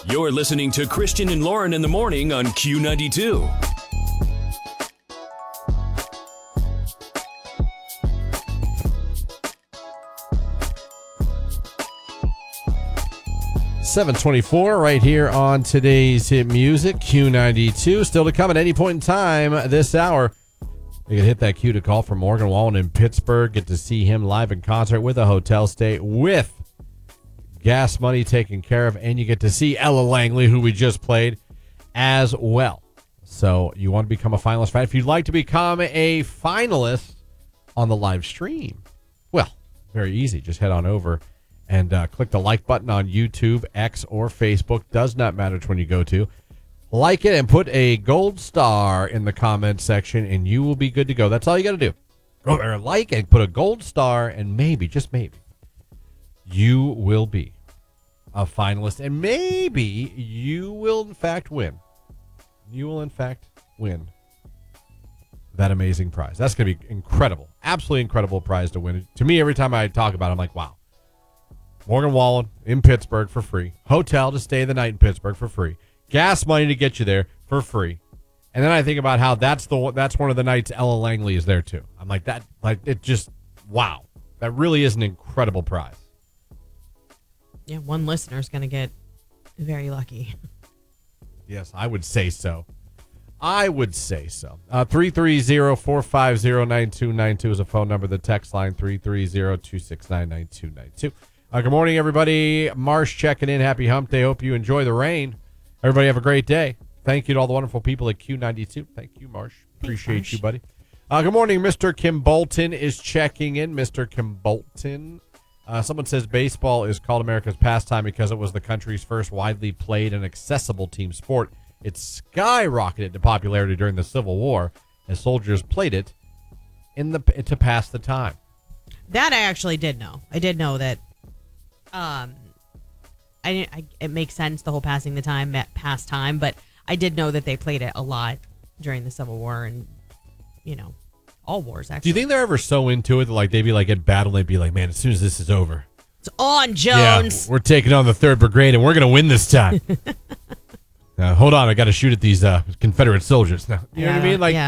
You're listening to Christian and Lauren in the morning on Q92. 7:24 right here on today's hit music, Q92. Still to come at any point in time this hour. You can hit that Q to call from Morgan Wallen in Pittsburgh. Get to see him live in concert with a hotel stay with gas money taken care of. And you get to see Ella Langley, who we just played, as well. So you want to become a finalist, right? If you'd like to become a finalist on the live stream, well, very easy. Just head on over and click the like button on YouTube, X, or Facebook. Does not matter which one you go to. Like it and put a gold star in the comment section, and you will be good to go. That's all you got to do. Go there, like it, put a gold star, and maybe, just maybe, you will be a finalist, and maybe you will, in fact, win. You will, in fact, win that amazing prize. That's going to be incredible. Absolutely incredible prize to win. To me, every time I talk about it, I'm like, wow. Morgan Wallen in Pittsburgh for free. Hotel to stay the night in Pittsburgh for free. Gas money to get you there for free. And then I think about how that's one of the nights Ella Langley is there too. I'm like, that, like, it just, wow. That really is an incredible prize. Yeah, one listener is going to get very lucky. Yes, I would say so. 330-450-9292 is a phone number. The text line, 330-269-9292. Good morning, everybody. Marsh checking in. Happy hump day. Hope you enjoy the rain. Everybody have a great day. Thank you to all the wonderful people at Q92. Thank you, Marsh. Appreciate you, buddy. Good morning. Mr. Kim Bolton is checking in. Mr. Kim Bolton. Someone says baseball is called America's pastime because it was the country's first widely played and accessible team sport. It skyrocketed to popularity during the Civil War as soldiers played it to pass the time. That I actually did know. I did know that. It makes sense, the whole passing the time, pastime, but I did know that they played it a lot during the Civil War and, all wars, actually. Do you think they're ever so into it that, like, they'd be, like, at battle and they'd be like, man, as soon as this is over. It's on, Jones. Yeah, we're taking on the 3rd Brigade and we're going to win this time. Hold on, I got to shoot at these Confederate soldiers. Now, you know what I mean? Like,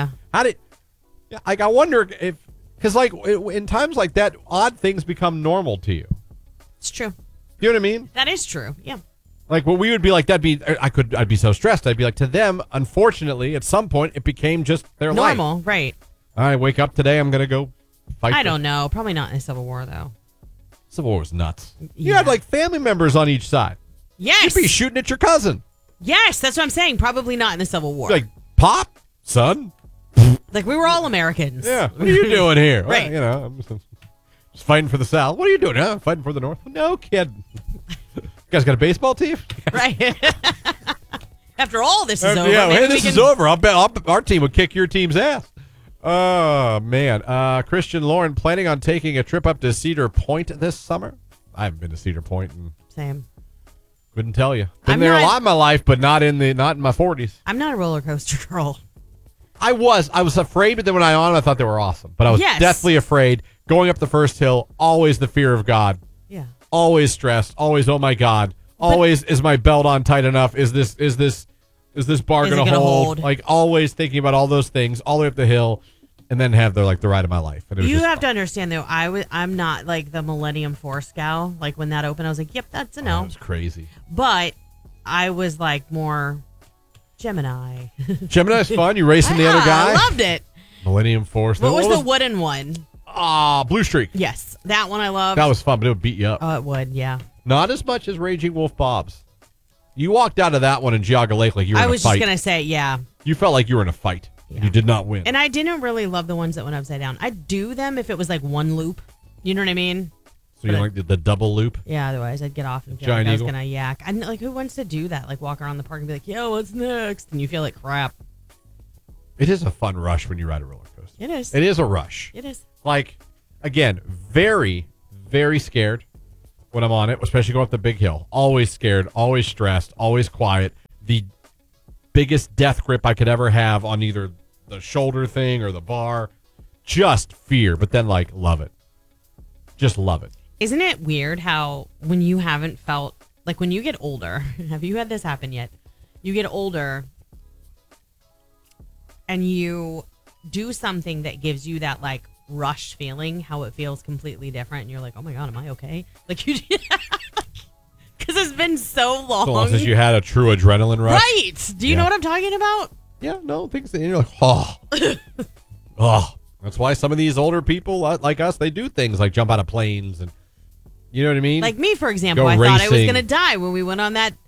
I wonder if, because, like, in times like that, odd things become normal to you. It's true. You know what I mean? That is true. Yeah. Like, what we would be like, I'd be so stressed. I'd be like, to them, unfortunately, at some point, it became just their life. Normal, right. I wake up today, I'm going to go fight. I don't know. Probably not in the Civil War, though. Civil War was nuts. Yeah. You had, like, family members on each side. Yes. You'd be shooting at your cousin. Yes, that's what I'm saying. Probably not in the Civil War. Like, Pop, son. Like, we were all Americans. Yeah. What are you doing here? Right. Well, I'm just fighting for the South. What are you doing? Huh? Fighting for the North? No, kid. You guys got a baseball team? Right. After all this is over. Yeah, hey, this is over. I'll bet our team would kick your team's ass. Oh, man. Christian, Lauren, planning on taking a trip up to Cedar Point this summer? I haven't been to Cedar Point. Same. Couldn't tell you. Been there a lot in my life, but not in my 40s. I'm not a roller coaster girl. I was afraid, but then when I thought they were awesome. But I was deathly afraid. Going up the first hill, always the fear of God. Yeah. Always stressed. Always, oh my God. Always, is my belt on tight enough? Is this bar going to hold? Like, always thinking about all those things all the way up the hill, and then have the ride of my life. And you have to understand, though, I'm not like the Millennium Force gal. Like, when that opened, I was like, yep, that's a no. That was crazy. But I was like more Gemini. Gemini's fun. You racing the other guy? I loved it. Millennium Force. What was the wooden one? Blue Streak. Yes, that one I loved. That was fun, but it would beat you up. Oh, it would, yeah. Not as much as Raging Wolf Bob's. You walked out of that one in Geauga Lake like you were in a fight. I was just going to say, yeah. You felt like you were in a fight. Yeah. You did not win. And I didn't really love the ones that went upside down. I'd do them if it was like one loop. You know what I mean? So you like the double loop? Yeah, otherwise I'd get off and feel like I was going to yak. I'm like, who wants to do that? Like, walk around the park and be like, yo, what's next? And you feel like crap. It is a fun rush when you ride a roller coaster. It is. It is a rush. It is. Like, again, very, very scared when I'm on it, especially going up the big hill. Always scared, always stressed, always quiet. The biggest death grip I could ever have on either the shoulder thing or the bar. Just fear, but then, like, love it. Just love it. Isn't it weird how when you haven't felt like when you get older, have you had this happen yet? You get older and you do something that gives you that like rush feeling, how it feels completely different. And you're like, oh my God, am I okay? Like you, because it's been so long. So long since you had a true adrenaline rush. Right. Do you know what I'm talking about? Yeah, no, things that you're like, oh. Oh. That's why some of these older people like us, they do things like jump out of planes and you know what I mean? Like me, for example, Go I thought I was racing. going to die when we went on that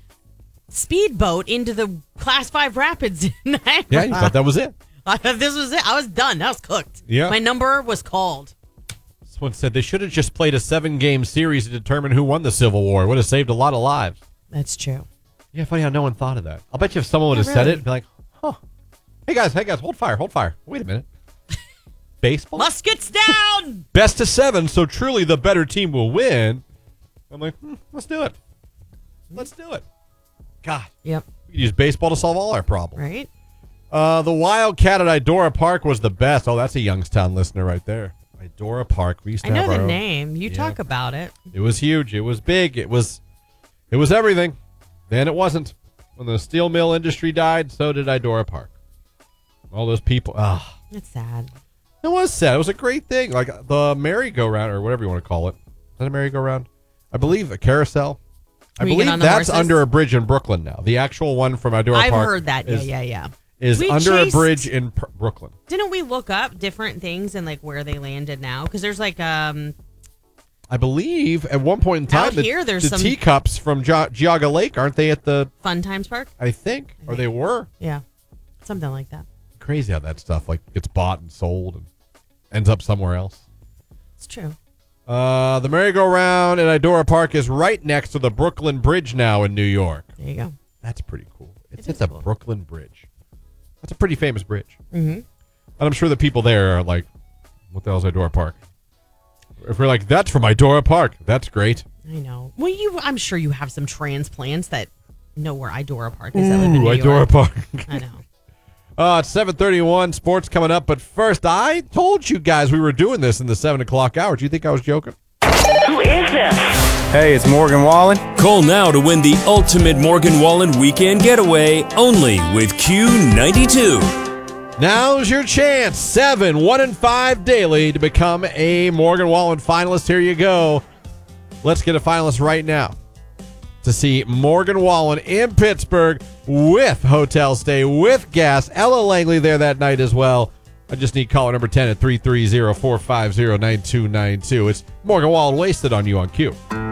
speedboat into the Class 5 rapids. Yeah, you thought that was it. I thought this was it. I was done. I was cooked. Yeah. My number was called. Someone said they should have just played a 7-game series to determine who won the Civil War. It would have saved a lot of lives. That's true. Yeah, funny how no one thought of that. I'll bet you if someone would have said it, it'd be like, huh. Hey guys, hold fire. Wait a minute. Baseball? Muskets down! Best of 7, so truly the better team will win. I'm like, let's do it. Let's do it. God. Yep. We could use baseball to solve all our problems. Right? The Wildcat at Idora Park was the best. Oh, that's a Youngstown listener right there. Idora Park. We used to I know have our the own. name. You talk about it. It was huge. It was big. It was everything. Then it wasn't. When the steel mill industry died, so did Idora Park. All those people. It's sad. It was sad. It was a great thing. Like the merry-go-round or whatever you want to call it. Is that a merry-go-round? I believe a carousel. I Where you get believe on the that's horses? under a bridge in Brooklyn now. The actual one from Idora I've Park. heard that. Is, Yeah. Is We under chased- a bridge in Brooklyn. Didn't we look up different things and like where they landed now? Because there's like I believe at one point in time, Out here, there's the some- teacups from Geauga Lake, aren't they at the, Fun Times Park. I think, or they were? Yeah, something like that. Crazy how that stuff like gets bought and sold and ends up somewhere else. It's true. The merry-go-round at Idora Park is right next to the Brooklyn Bridge now in New York. There you go. That's pretty cool. It's is a cool. Brooklyn Bridge. That's a pretty famous bridge. Mm-hmm. And I'm sure the people there are like, what the hell is Idora Park? If we're like, that's from Idora Park, that's great. I know. Well, I'm sure you have some transplants that know where Idora Park is. That live in New Idora York. Park. I know. It's 7:31. Sports coming up. But first, I told you guys we were doing this in the 7 o'clock hour. Do you think I was joking? Who is this? Hey, it's Morgan Wallen. Call now to win the ultimate Morgan Wallen weekend getaway only with Q92. Now's your chance. 7, 1 and 5 daily to become a Morgan Wallen finalist. Here you go. Let's get a finalist right now to see Morgan Wallen in Pittsburgh with hotel stay, with gas. Ella Langley there that night as well. I just need caller number 10 at 330-450-9292. It's Morgan Wallen wasted on you on Q.